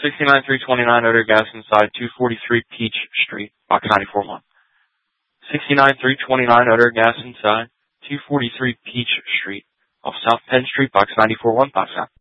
69329 odor gas inside 243 Peach Street, box 941. 69329 odor gas inside 243 Peach Street, off South Penn Street, box 941, box out.